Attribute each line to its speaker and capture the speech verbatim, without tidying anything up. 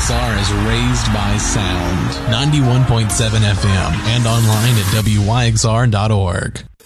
Speaker 1: X R is raised by sound. ninety-one point seven F M and online at W Y X R dot org.